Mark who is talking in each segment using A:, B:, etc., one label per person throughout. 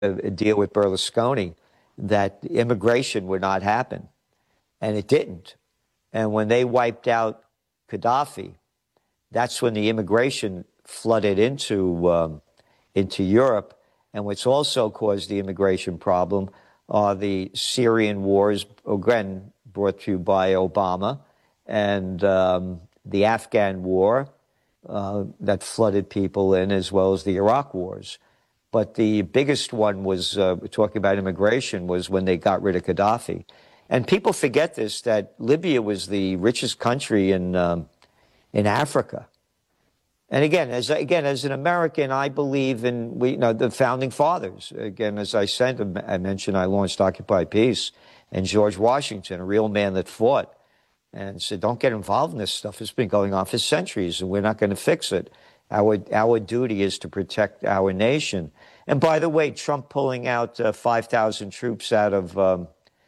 A: a deal with Berlusconi that immigration would not happen, and it didn't. And when they wiped out Gaddafi, that's when the immigration flooded into Europe. And what's also caused the immigration problem are the Syrian wars, again, brought to you by Obama, and the Afghan war that flooded people in, as well as the Iraq wars. But the biggest one was, talking about immigration, was when they got rid of Gaddafi. And people forget this, that Libya was the richest country in Africa. And again, as an American, I believe in the founding fathers. Again, as I said, I mentioned I launched Occupy Peace, and George Washington, a real man that fought, and said, "Don't get involved in this stuff. It's been going on for centuries, and we're not going to fix it. Our duty is to protect our nation." And by the way, Trump pulling out 5,000 troops out of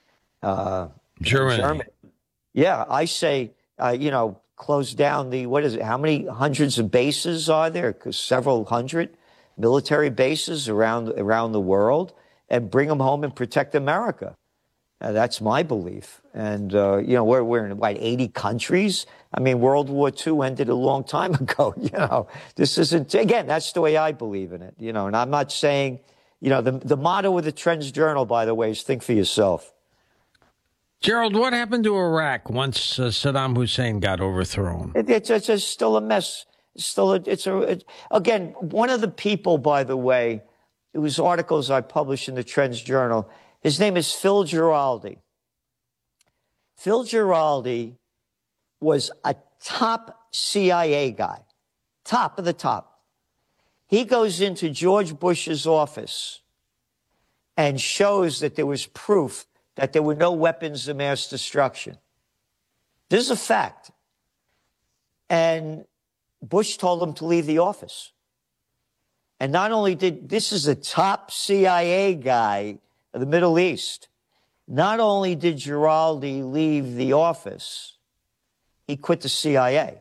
A: Germany. Yeah, I say, close down how many hundreds of bases are there? Several hundred military bases around the world, and bring them home and protect America. That's my belief. And, we're in, 80 countries? I mean, World War II ended a long time ago, This isn't, again, that's the way I believe in it, and I'm not saying, the motto of the Trends Journal, by the way, is think for yourself.
B: Gerald, what happened to Iraq once Saddam Hussein got overthrown?
A: It's still a mess. Again, one of the people, by the way, it was articles I published in the Trends Journal. His name is Phil Giraldi. Phil Giraldi was a top CIA guy, top of the top. He goes into George Bush's office and shows that there was proof that there were no weapons of mass destruction. This is a fact. And Bush told him to leave the office. And not only this is a top CIA guy of the Middle East, not only did Giraldi leave the office, he quit the CIA.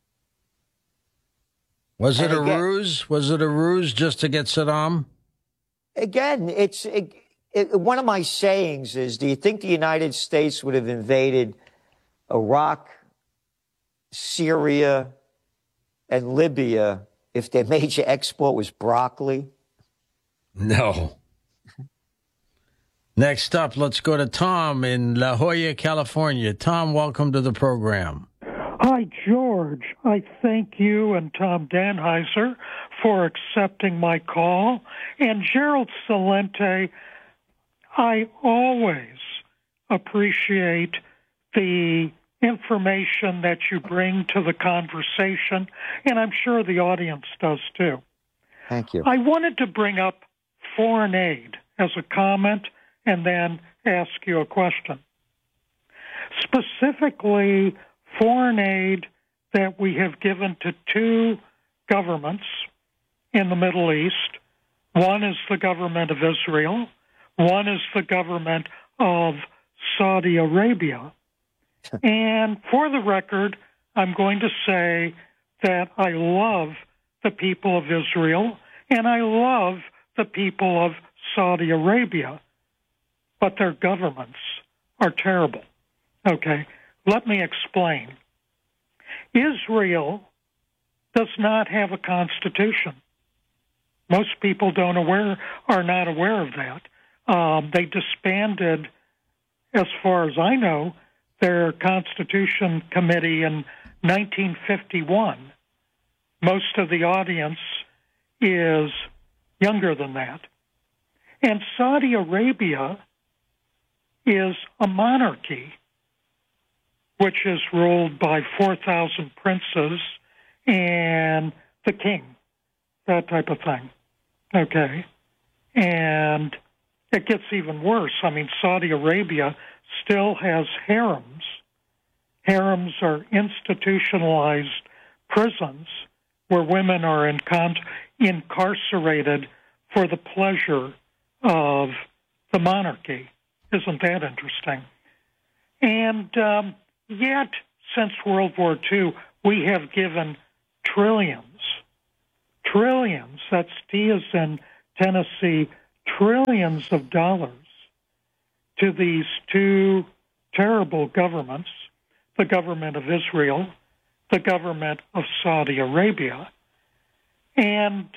B: Was it a ruse? Was it a ruse just to get Saddam?
A: Again, one of my sayings is, do you think the United States would have invaded Iraq, Syria, and Libya if their major export was broccoli?
B: No. Next up, let's go to Tom in La Jolla, California. Tom, welcome to the program.
C: Hi, George. I thank you and Tom Danheiser for accepting my call. And Gerald Celente, I always appreciate the information that you bring to the conversation, and I'm sure the audience does too.
A: Thank you.
C: I wanted to bring up foreign aid as a comment and then ask you a question. Specifically, foreign aid that we have given to two governments in the Middle East. One is the government of Israel. One is the government of Saudi Arabia. And for the record, I'm going to say that I love the people of Israel and I love the people of Saudi Arabia, but their governments are terrible. Okay, let me explain. Israel does not have a constitution. Most people are not aware of that. They disbanded, as far as I know, their Constitution Committee in 1951. Most of the audience is younger than that. And Saudi Arabia is a monarchy, which is ruled by 4,000 princes and the king, that type of thing. Okay? And it gets even worse. I mean, Saudi Arabia still has harems. Harems are institutionalized prisons where women are incarcerated for the pleasure of the monarchy. Isn't that interesting? And yet, since World War II, we have given trillions, that's T as in Tennessee, trillions of dollars to these two terrible governments, the government of Israel, the government of Saudi Arabia. And,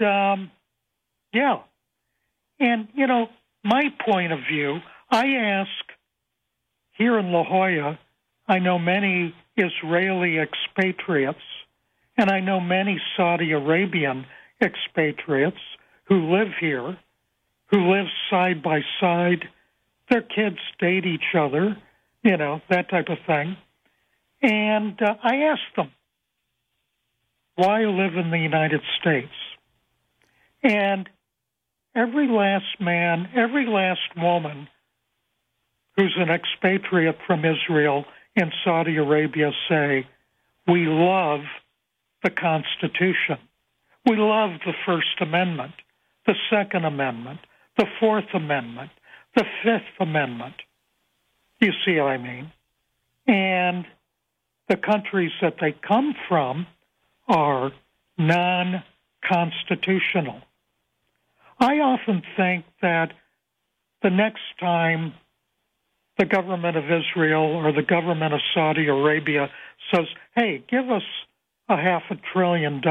C: And, my point of view, I ask here in La Jolla, I know many Israeli expatriates, and I know many Saudi Arabian expatriates who live here, who live side by side. Their kids date each other, that type of thing. And I ask them, why live in the United States? And every last man, every last woman who's an expatriate from Israel and Saudi Arabia say, we love the Constitution. We love the First Amendment, the Second Amendment, the Fourth Amendment, the Fifth Amendment. You see what I mean? And the countries that they come from are non-constitutional. I often think that the next time the government of Israel or the government of Saudi Arabia says, hey, give us $500 billion,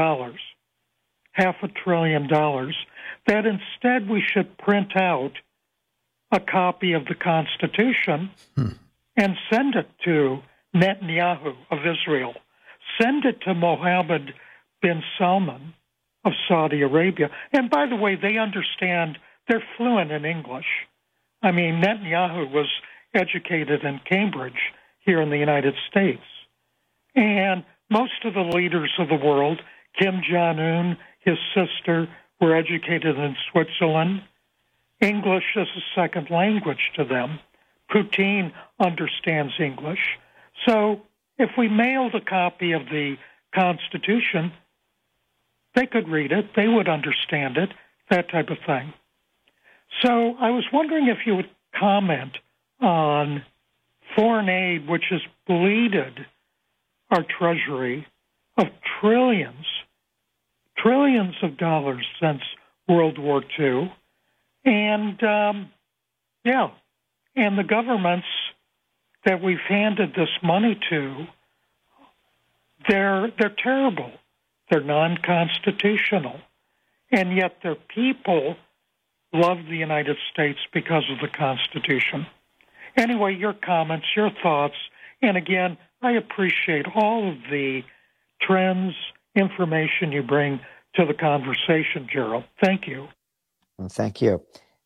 C: that instead we should print out a copy of the Constitution and send it to Netanyahu of Israel. Send it to Mohammed bin Salman of Saudi Arabia. And by the way, they understand, they're fluent in English. I mean, Netanyahu was educated in Cambridge here in the United States. And most of the leaders of the world, Kim Jong-un, his sister, were educated in Switzerland. English is a second language to them. Putin understands English. So if we mailed a copy of the Constitution, they could read it, they would understand it, that type of thing. So I was wondering if you would comment on foreign aid, which has bleeded our treasury of trillions of dollars since World War II. And, and the governments that we've handed this money to, they're terrible. They're non-constitutional. And yet their people love the United States because of the Constitution. Anyway, your comments, your thoughts, and again, I appreciate all of the trends, information you bring to the conversation, Gerald. Thank you.
A: Well, thank you.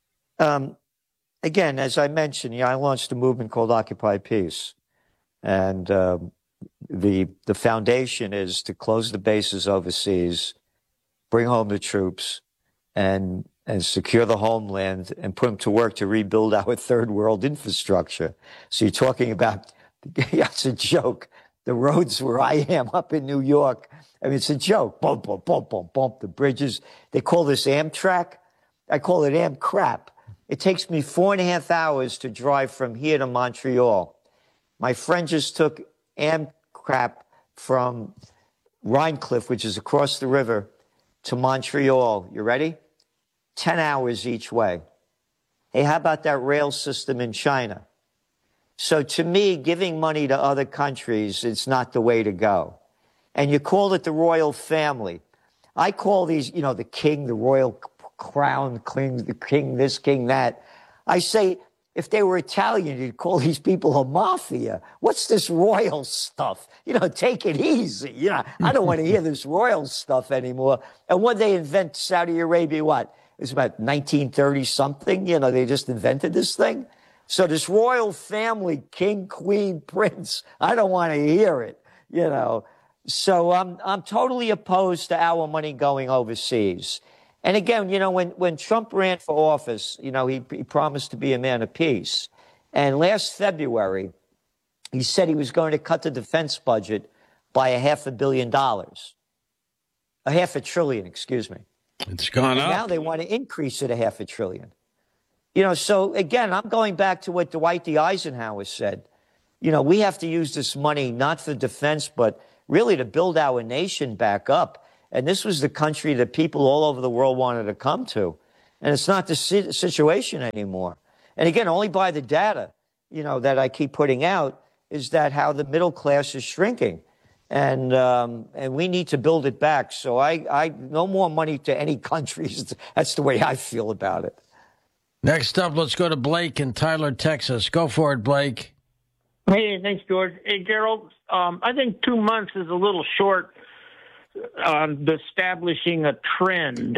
A: Again, as I mentioned, I launched a movement called Occupy Peace. And the foundation is to close the bases overseas, bring home the troops, and secure the homeland and put them to work to rebuild our third world infrastructure. So you're talking about, it's a joke. The roads where I am up in New York, I mean, it's a joke. Bump, bump, bump, bump, bump. The bridges, they call this Amtrak. I call it Amcrap. It takes me 4.5 hours to drive from here to Montreal. My friend just took Amcrap from Rhinecliff, which is across the river, to Montreal. You ready? 10 hours each way. Hey, how about that rail system in China? So to me, giving money to other countries, it's not the way to go. And you call it the royal family. I call these, the king, the royal crown, the king this, king that. I say, if they were Italian, you'd call these people a mafia. What's this royal stuff? Take it easy. I don't want to hear this royal stuff anymore. And when they invent Saudi Arabia, what? It's about 1930 something. They just invented this thing. So this royal family, king, queen, prince, I don't want to hear it, So I'm totally opposed to our money going overseas. And again, when Trump ran for office, he promised to be a man of peace. And last February, he said he was going to cut the defense budget by $500 million. $500 billion, excuse me.
B: It's gone up.
A: Now they want to increase it $500 billion. So again, I'm going back to what Dwight D. Eisenhower said. We have to use this money not for defense, but really to build our nation back up. And this was the country that people all over the world wanted to come to. And it's not the situation anymore. And again, only by the data, that I keep putting out is that how the middle class is shrinking. And we need to build it back. So I no more money to any countries. That's the way I feel about it.
B: Next up, let's go to Blake in Tyler, Texas. Go for it, Blake.
D: Hey, thanks, George. Hey, Gerald, I think 2 months is a little short on establishing a trend.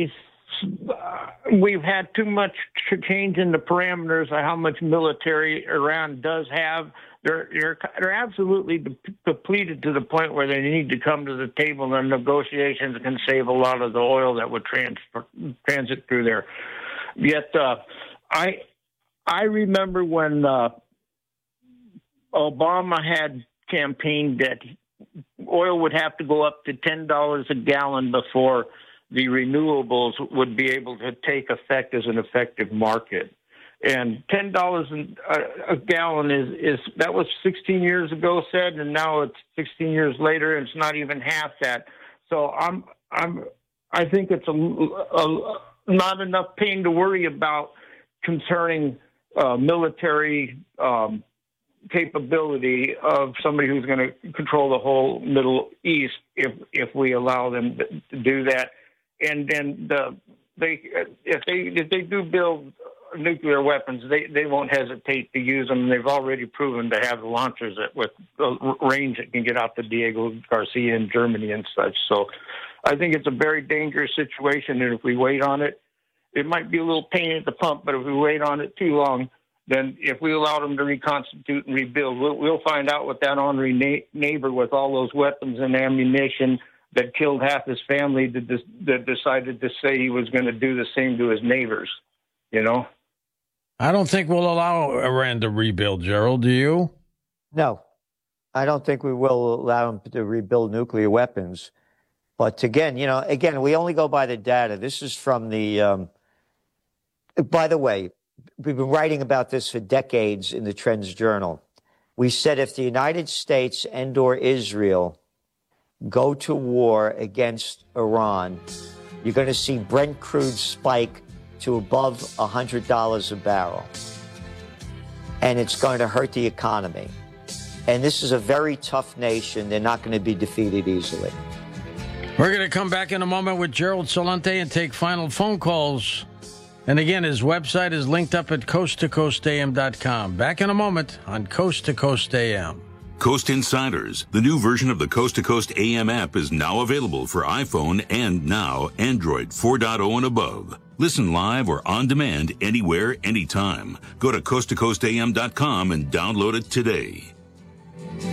D: We've had too much change in the parameters of how much military Iran does have. They're absolutely depleted to the point where they need to come to the table, and negotiations can save a lot of the oil that would transit through there. Yet, I remember when Obama had campaigned that oil would have to go up to $10 a gallon before the renewables would be able to take effect as an effective market. And $10 a gallon is that was 16 years ago said, and now it's 16 years later, and it's not even half that. So I think it's not enough pain to worry about concerning military capability of somebody who's going to control the whole Middle East if we allow them to do that. And then if they do build nuclear weapons, they won't hesitate to use them. They've already proven to have launchers with range that can get out to Diego Garcia in Germany and such. So I think it's a very dangerous situation, and if we wait on it, it might be a little pain at the pump, but if we wait on it too long, then if we allow them to reconstitute and rebuild, we'll find out what that ornery neighbor with all those weapons and ammunition that killed half his family that decided to say he was going to do the same to his neighbors,
B: I don't think we'll allow Iran to rebuild, Gerald. Do you?
A: No, I don't think we will allow them to rebuild nuclear weapons. But again, we only go by the data. This is from the, by the way, we've been writing about this for decades in the Trends Journal. We said if the United States and/or Israel go to war against Iran, you're going to see Brent crude spike to above $100 a barrel. And it's going to hurt the economy. And this is a very tough nation. They're not going to be defeated easily.
B: We're going to come back in a moment with Gerald Celente and take final phone calls. And again, his website is linked up at coasttocoastam.com. Back in a moment on Coast to Coast AM.
E: Coast Insiders, the new version of the Coast to Coast AM app, is now available for iPhone and now Android 4.0 and above. Listen live or on demand anywhere, anytime. Go to coasttocoastam.com and download it today.